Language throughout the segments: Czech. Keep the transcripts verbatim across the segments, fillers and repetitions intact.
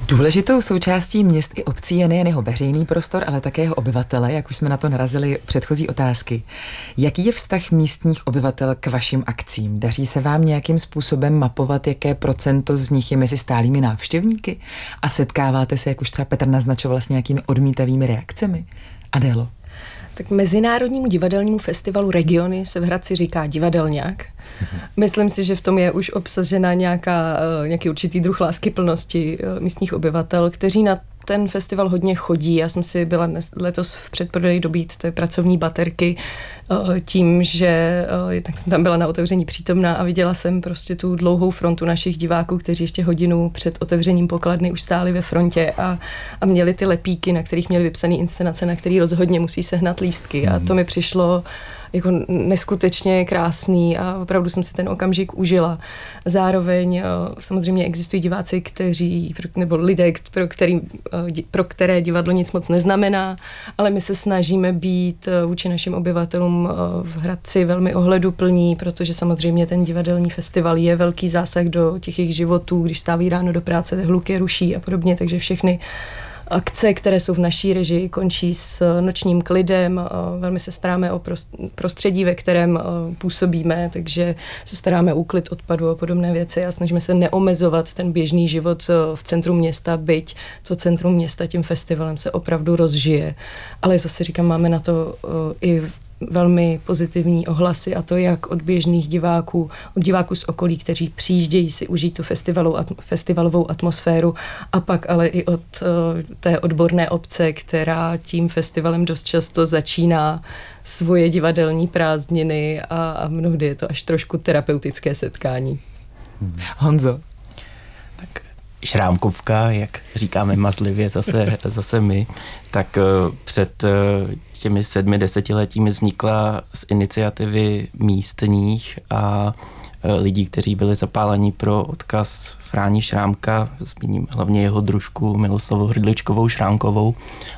Důležitou součástí měst i obcí je nejen jeho veřejný prostor, ale také jeho obyvatele, jak už jsme na to narazili předchozí otázky. Jaký je vztah místních obyvatel k vašim akcím? Daří se vám nějakým způsobem mapovat, jaké procento z nich je mezi stálými návštěvníky? A setkáváte se, jak už třeba Petr naznačoval, s nějakými odmítavými reakcemi? Adélo? Tak Mezinárodnímu divadelnímu festivalu Regiony se v Hradci říká divadelňák. Myslím si, že v tom je už obsažena nějaká, nějaký určitý druh láskyplnosti místních obyvatel, kteří na ten festival hodně chodí. Já jsem si byla letos v předprodeji dobít té pracovní baterky tím, že jednak jsem tam byla na otevření přítomná a viděla jsem prostě tu dlouhou frontu našich diváků, kteří ještě hodinu před otevřením pokladny už stáli ve frontě a, a měli ty lepíky, na kterých měli vypsaný inscenace, na který rozhodně musí sehnat lístky. A to mi přišlo jako neskutečně krásný a opravdu jsem si ten okamžik užila. Zároveň samozřejmě existují diváci, kteří, nebo lidé, pro, který, pro které divadlo nic moc neznamená, ale my se snažíme být vůči našim obyvatelům v Hradci velmi ohleduplní, protože samozřejmě ten divadelní festival je velký zásah do těch jejich životů, když stáví ráno do práce, hluk je ruší a podobně, takže všechny akce, které jsou v naší režii, končí s nočním klidem. Velmi se staráme o prostředí, ve kterém působíme, takže se staráme o úklid odpadu a podobné věci a snažíme se neomezovat ten běžný život v centru města, byť to centrum města tím festivalem se opravdu rozžije. Ale zase říkám, máme na to i velmi pozitivní ohlasy, a to jak od běžných diváků, od diváků z okolí, kteří přijíždějí si užít tu festivalovou atmosféru, a pak ale i od uh, té odborné obce, která tím festivalem dost často začíná svoje divadelní prázdniny a, a mnohdy je to až trošku terapeutické setkání. Honzo. Tak šrámkovka, jak říkáme mazlivě zase, zase my, tak před těmi sedmi desetiletími vznikla z iniciativy místních a lidí, kteří byli zapálení pro odkaz Fráni Šrámka, zmíním hlavně jeho družku Miloslavu Hrdličkovou Šrámkovou,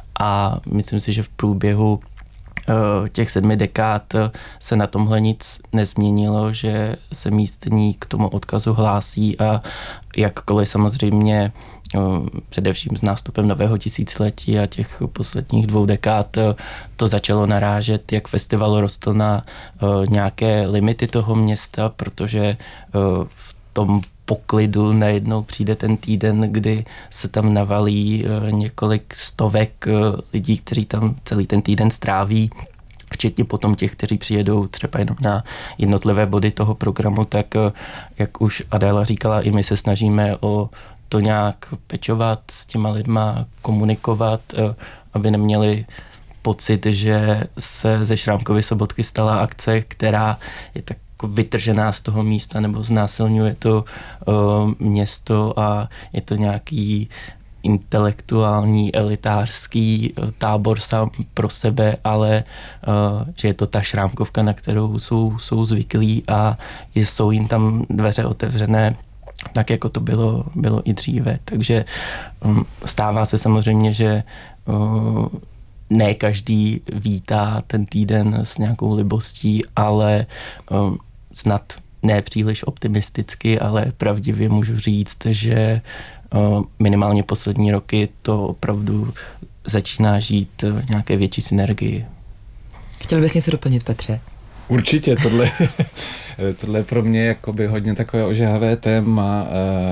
a myslím si, že v průběhu těch sedmi dekád se na tomhle nic nezměnilo, že se místní k tomu odkazu hlásí a jakkoliv samozřejmě především s nástupem nového tisíciletí a těch posledních dvou dekád to začalo narážet, jak festival rostl na nějaké limity toho města, protože v tom poklidu najednou přijde ten týden, kdy se tam navalí několik stovek lidí, kteří tam celý ten týden stráví, včetně potom těch, kteří přijedou třeba jenom na jednotlivé body toho programu, tak jak už Adéla říkala, i my se snažíme o to nějak pečovat s těma lidma, komunikovat, aby neměli pocit, že se ze Šrámkovy sobotky stala akce, která je tak vytržená z toho místa nebo znásilňuje to uh, město a je to nějaký intelektuální, elitářský uh, tábor sám pro sebe, ale uh, že je to ta Šrámkovka, na kterou jsou, jsou zvyklí a jsou jim tam dveře otevřené, tak jako to bylo, bylo i dříve. Takže um, stává se samozřejmě, že uh, ne každý vítá ten týden s nějakou libostí, ale um, snad ne příliš optimisticky, ale pravdivě můžu říct, že uh, minimálně poslední roky to opravdu začíná žít v nějaké větší synergii. Chtěl bys něco doplnit, Petře? Určitě, tohle, tohle je pro mě jakoby hodně takové ožehavé téma,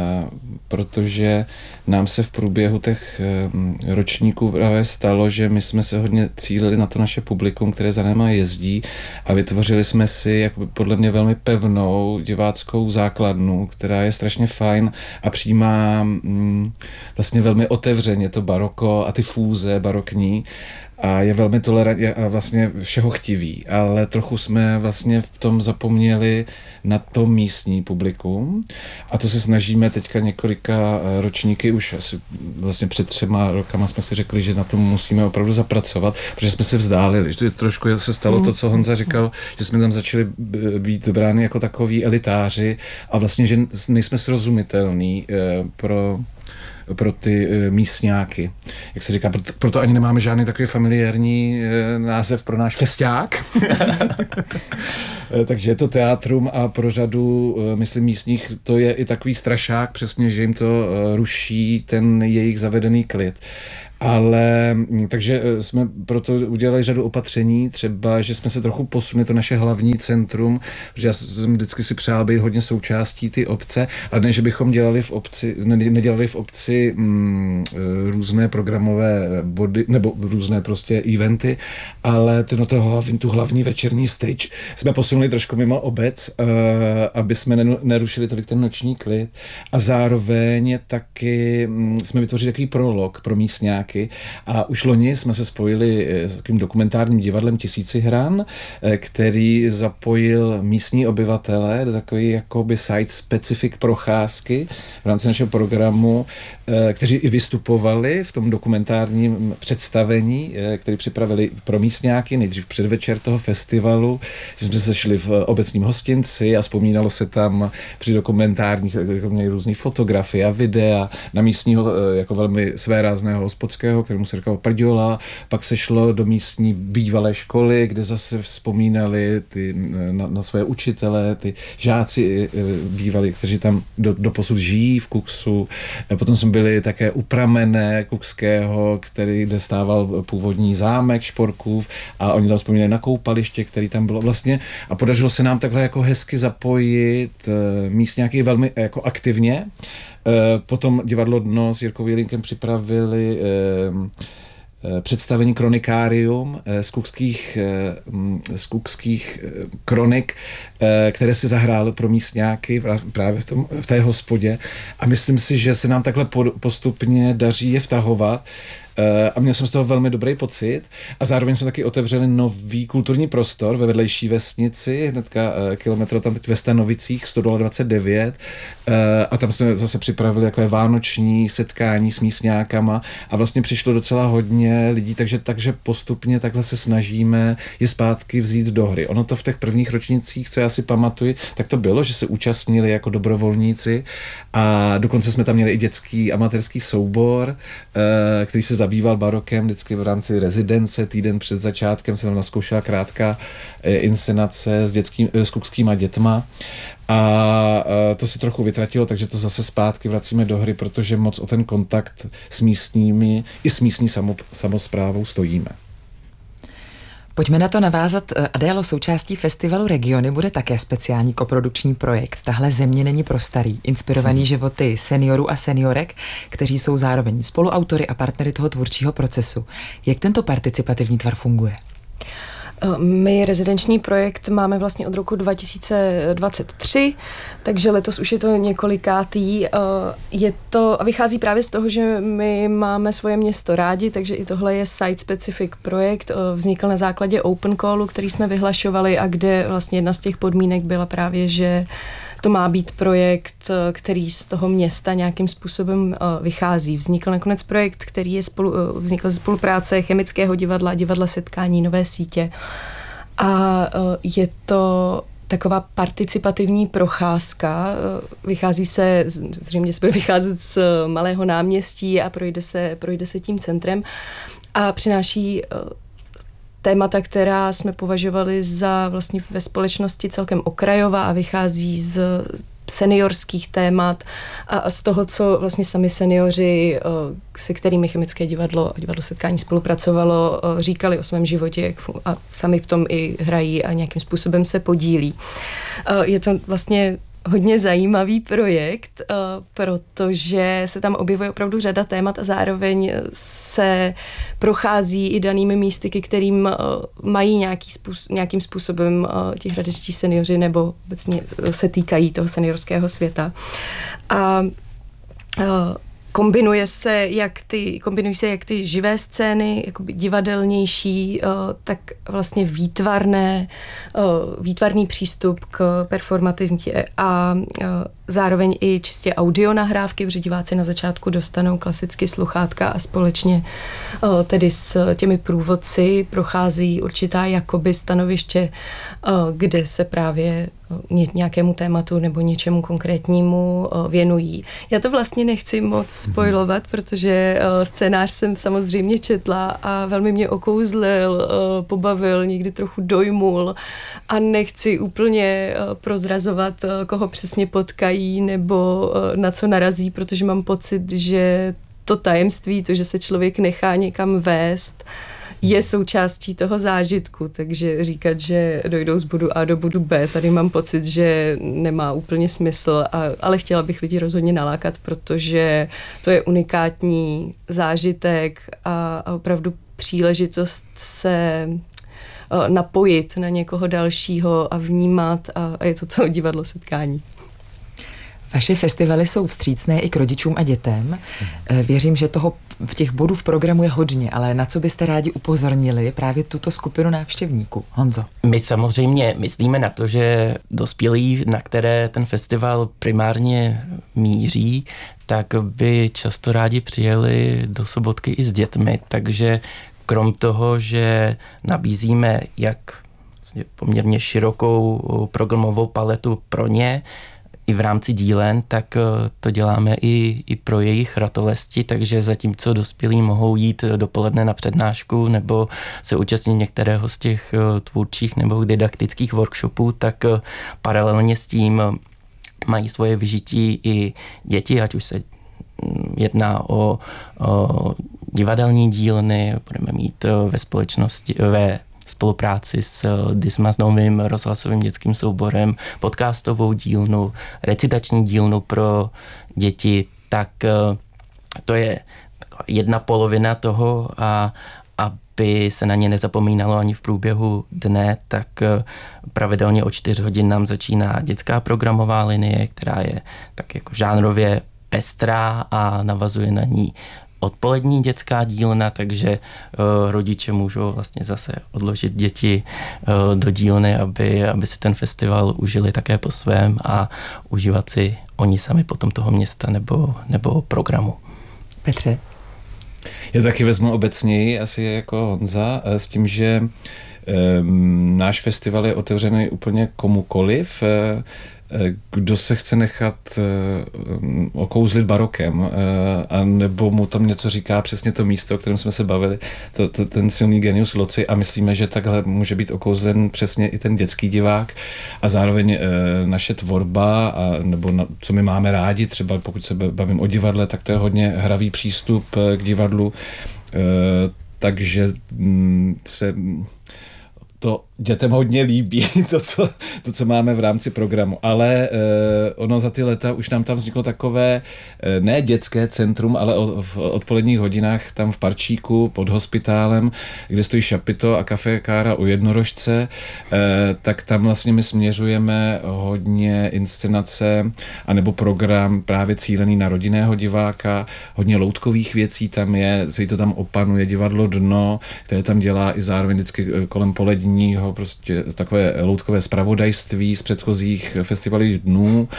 protože nám se v průběhu těch ročníků právě stalo, že my jsme se hodně cílili na to naše publikum, které za náma jezdí, a vytvořili jsme si jakoby podle mě velmi pevnou diváckou základnu, která je strašně fajn a přijímá vlastně velmi otevřeně to baroko a ty fúze barokní. A je velmi tolerantní a vlastně všeho chtivý, ale trochu jsme vlastně v tom zapomněli na to místní publikum, a to se snažíme teďka několika ročníky, už asi vlastně před třema rokama jsme si řekli, že na tom musíme opravdu zapracovat, protože jsme se vzdálili. Že trošku se stalo to, co Honza říkal, že jsme tam začali být brány jako takoví elitáři a vlastně, že nejsme srozumitelní pro pro ty e, místňáky. Jak se říká, proto, proto ani nemáme žádný takový familiární e, název pro náš festiák. Takže je to teátrum a pro řadu, myslím, místních to je i takový strašák, přesně, že jim to ruší ten jejich zavedený klid. Ale takže jsme proto udělali řadu opatření, třeba, že jsme se trochu posunuli to naše hlavní centrum, protože já jsem vždycky si přál být hodně součástí ty obce, ale ne, že bychom dělali v obci, nedělali v obci mm, různé programové body, nebo různé prostě eventy, ale ten, to hlavní, tu hlavní večerní stage jsme posunuli trošku mimo obec, uh, aby jsme nerušili tolik ten noční klid a zároveň taky mm, jsme vytvořili takový prolog pro místňáky. A už loni jsme se spojili s takovým dokumentárním divadlem Tisíci hran, který zapojil místní obyvatele do takové jakoby site-specific procházky v rámci našeho programu, kteří i vystupovali v tom dokumentárním představení, který připravili pro místňáky, nejdřív předvečer toho festivalu, že jsme se sešli v obecním hostinci a vzpomínalo se tam při dokumentárních měli různý fotografie a videa na místního jako velmi svérázného hospodského, kterému se říkalo Prďola, pak se šlo do místní bývalé školy, kde zase vzpomínali ty, na, na své učitele, ty žáci bývalí, kteří tam do, do posud žijí v Kuksu. Potom jsme byli také u pramene Kukského, který, kde stával původní zámek Šporkův a oni tam vzpomínali na koupaliště, který tam bylo vlastně a podařilo se nám takhle jako hezky zapojit místňáky velmi jako aktivně. Potom divadlo Dno s Jirkou Jelínkem připravili představení kronikárium z kukských, z kukských kronik, které si zahrál pro místňáky právě v, tom, v té hospodě. A myslím si, že se nám takhle postupně daří je vtahovat. A měl jsem z toho velmi dobrý pocit a zároveň jsme taky otevřeli nový kulturní prostor ve vedlejší vesnici, hnedka kilometr tam teď ve Stanovicích, sto dvacet devět, a tam jsme zase připravili takové vánoční setkání s místňákama a vlastně přišlo docela hodně lidí, takže, takže postupně takhle se snažíme je zpátky vzít do hry. Ono to v těch prvních ročnících, co já si pamatuju, tak to bylo, že se účastnili jako dobrovolníci a dokonce jsme tam měli i dětský amatérský soubor, který se zabýval barokem vždycky v rámci rezidence. Týden před začátkem se tam naskoušela krátká inscenace s, dětským, s kukskýma dětma. A to se trochu vytratilo, takže to zase zpátky vracíme do hry, protože moc o ten kontakt s místními i s místní samosprávou stojíme. Pojďme na to navázat. Adélo, součástí festivalu Regiony bude také speciální koprodukční projekt. Tahle země není pro starý, inspirovaný životy seniorů a seniorek, kteří jsou zároveň spoluautory a partnery toho tvůrčího procesu. Jak tento participativní tvar funguje? My rezidenční projekt máme vlastně od roku dva tisíce dvacet tři, takže letos už je to několikátý. Je to, a vychází právě z toho, že my máme svoje město rádi, takže i tohle je site-specific projekt. Vznikl na základě open callu, který jsme vyhlašovali a kde vlastně jedna z těch podmínek byla právě, že to má být projekt, který z toho města nějakým způsobem vychází. Vznikl nakonec projekt, který je spolu, vznikl ze spolupráce Chemického divadla a divadla Setkání Nové sítě. A je to taková participativní procházka. Vychází se, zřejmě se bude vycházet z Malého náměstí a projde se, projde se tím centrem a přináší témata, která jsme považovali za vlastně ve společnosti celkem okrajová a vychází z seniorských témat a z toho, co vlastně sami seniori, se kterými Chemické divadlo a divadlo Setkání spolupracovalo, říkali o svém životě a sami v tom i hrají a nějakým způsobem se podílí. Je to vlastně hodně zajímavý projekt, protože se tam objevuje opravdu řada témat a zároveň se prochází i danými místy, ke kterým mají nějaký způsob, nějakým způsobem ti hradečtí seniori nebo obecně se týkají toho seniorského světa. A Kombinuje se jak ty, kombinují se jak ty živé scény, jakoby divadelnější, tak vlastně výtvarné, výtvarný přístup k performativitě a zároveň i čistě audio nahrávky, protože diváci na začátku dostanou klasicky sluchátka a společně tedy s těmi průvodci prochází určitá jakoby stanoviště, kde se právě nějakému tématu nebo něčemu konkrétnímu věnují. Já to vlastně nechci moc spoilovat, protože scénář jsem samozřejmě četla a velmi mě okouzlil, pobavil, někdy trochu dojmul a nechci úplně prozrazovat, koho přesně potkají nebo na co narazí, protože mám pocit, že to tajemství, to, že se člověk nechá někam vést, je součástí toho zážitku, takže říkat, že dojdou z bodu A do bodu B, tady mám pocit, že nemá úplně smysl, a, ale chtěla bych lidi rozhodně nalákat, protože to je unikátní zážitek a, a opravdu příležitost se napojit na někoho dalšího a vnímat a, a je to to divadlo setkání. Vaše festivaly jsou vstřícné i k rodičům a dětem. Věřím, že toho v těch bodů v programu je hodně, ale na co byste rádi upozornili právě tuto skupinu návštěvníků? Honzo. My samozřejmě myslíme na to, že dospělí, na které ten festival primárně míří, tak by často rádi přijeli do Sobotky i s dětmi, takže krom toho, že nabízíme jak poměrně širokou programovou paletu pro ně, i v rámci dílen, tak to děláme i, i pro jejich ratolesti, takže zatímco dospělí mohou jít dopoledne na přednášku nebo se účastnit některého z těch tvůrčích nebo didaktických workshopů, tak paralelně s tím mají svoje vyžití i děti, ať už se jedná o, o divadelní dílny, budeme mít ve společnosti, ve spolupráci s Disma, s novým rozhlasovým dětským souborem, podcastovou dílnu, recitační dílnu pro děti, tak to je jedna polovina toho, a aby se na ně nezapomínalo ani v průběhu dne, tak pravidelně o čtyři hodin nám začíná dětská programová linie, která je tak jako žánrově pestrá a navazuje na ní odpolední dětská dílna, takže uh, rodiče můžou vlastně zase odložit děti uh, do dílny, aby, aby si ten festival užili také po svém a užívat si oni sami potom toho města nebo, nebo programu. Petře? Já taky vezmu obecněji, asi jako Honza, s tím, že um, náš festival je otevřený úplně komukoliv, uh, kdo se chce nechat uh, okouzlit barokem, uh, a nebo mu tam něco říká přesně to místo, o kterém jsme se bavili, to, to, ten silný genius loci, a myslíme, že takhle může být okouzlen přesně i ten dětský divák a zároveň uh, naše tvorba, a, nebo na, co my máme rádi, třeba pokud se bavím o divadle, tak to je hodně hravý přístup k divadlu, uh, takže um, se to dětem hodně líbí, to co, to, co máme v rámci programu. Ale eh, ono za ty leta už nám tam vzniklo takové, eh, ne dětské centrum, ale o, v odpoledních hodinách tam v Parčíku pod hospitálem, kde stojí Šapito a Café Kára u Jednorožce, eh, tak tam vlastně my směřujeme hodně inscenace anebo program právě cílený na rodinného diváka, hodně loutkových věcí tam je, se to tam opanuje divadlo Dno, které tam dělá i zároveň vždycky kolem poledního prostě takové loutkové zpravodajství z předchozích festivalových dnů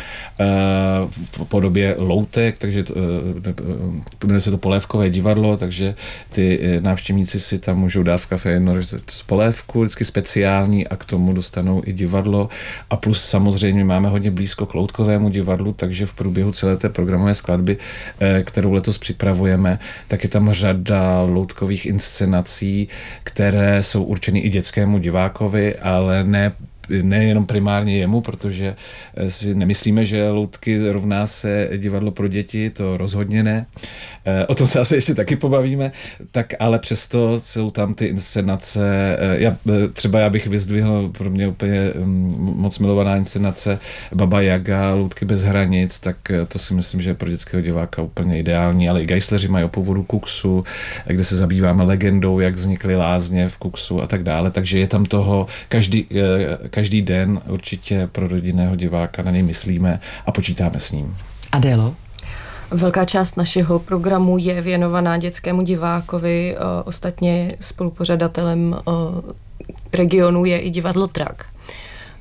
v podobě loutek, takže jmenuje se to Polévkové divadlo, takže ty návštěvníci si tam můžou dát v Café Jednorožec polévku, vždycky speciální, a k tomu dostanou i divadlo, a plus samozřejmě máme hodně blízko k loutkovému divadlu, takže v průběhu celé té programové skladby, kterou letos připravujeme, tak je tam řada loutkových inscenací, které jsou určeny i dětskému divákovi, ale ne nejenom primárně jemu, protože si nemyslíme, že loutky rovná se divadlo pro děti, to rozhodně ne. O tom se asi ještě taky pobavíme, tak ale přesto jsou tam ty inscenace, já, třeba já bych vyzdvihl pro mě úplně moc milovaná inscenace Baba Jaga, Loutky bez hranic, tak to si myslím, že je pro dětského diváka úplně ideální, ale i Geisleři mají o původu Kuxu, kde se zabýváme legendou, jak vznikly lázně v Kuxu a tak dále, takže je tam toho každý, každý den určitě pro rodinného diváka, na něj myslíme a počítáme s ním. Adélo? Velká část našeho programu je věnovaná dětskému divákovi, ostatně spolupořadatelem regionu je i divadlo Trak.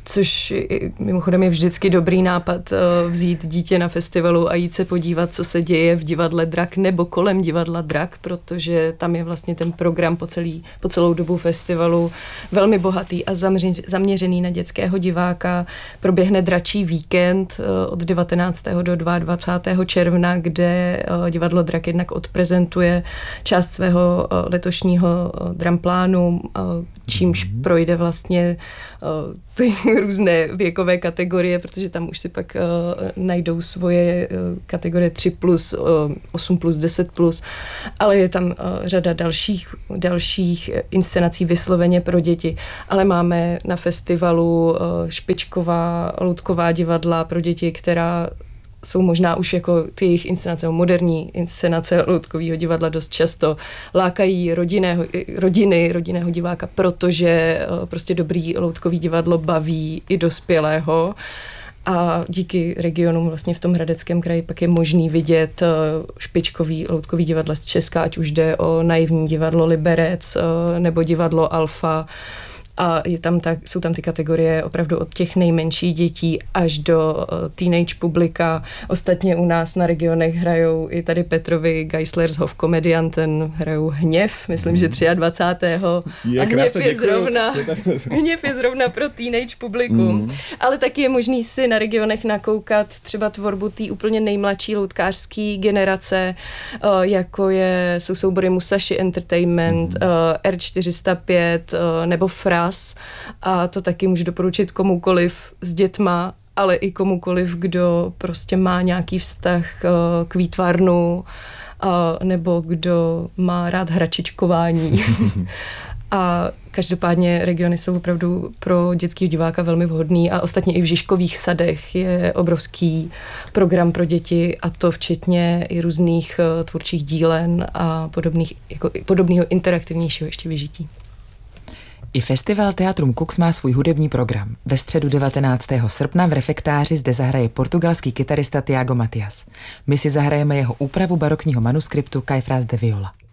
což mimochodem je vždycky dobrý nápad vzít dítě na festivalu a jít se podívat, co se děje v divadle Drak nebo kolem divadla Drak, protože tam je vlastně ten program po, celý, po celou dobu festivalu velmi bohatý a zaměřený na dětského diváka. Proběhne Dračí víkend od devatenáctého do dvacátého druhého června, kde divadlo Drak jednak odprezentuje část svého letošního dramplánu, čímž projde vlastně ty různé věkové kategorie, protože tam už si pak najdou svoje kategorie tři plus, osm plus, deset plus, ale je tam řada dalších, dalších inscenací vysloveně pro děti. Ale máme na festivalu špičková loutková divadla pro děti, která jsou možná už jako ty jejich inscenace, moderní inscenace loutkového divadla dost často lákají rodinného, rodiny, rodinného diváka, protože prostě dobrý loutkový divadlo baví i dospělého. A díky regionům vlastně v tom Hradeckém kraji pak je možný vidět špičkový loutkový divadla z Česka, ať už jde o naivní divadlo Liberec nebo divadlo Alfa. A je tam tak, jsou tam ty kategorie opravdu od těch nejmenších dětí až do uh, teenage publika. Ostatně u nás na regionech hrajou i tady Petrovi Geisler z Hofkomedianten, hrajou Hněv, myslím, mm. že dvacátého třetího. A Hněv je, zrovna, hněv je zrovna pro teenage publikum. Mm. Ale taky je možný si na regionech nakoukat třeba tvorbu té úplně nejmladší loutkářské generace, uh, jako je, jsou soubory Musashi Entertainment, mm. uh, R čtyři sta pět uh, nebo Fra. A to taky můžu doporučit komukoliv s dětma, ale i komukoliv, kdo prostě má nějaký vztah k výtvarnu nebo kdo má rád hračičkování. A každopádně regiony jsou opravdu pro dětského diváka velmi vhodný a ostatně i v Žižkových sadech je obrovský program pro děti a to včetně i různých tvůrčích dílen a podobných, jako podobného interaktivnějšího ještě vyžití. I festival Teatrum Kux má svůj hudební program. Ve středu devatenáctého srpna v refektáři zde zahraje portugalský kytarista Tiago Matias. My si zahrajeme jeho úpravu barokního manuskriptu Caifrás de Viola.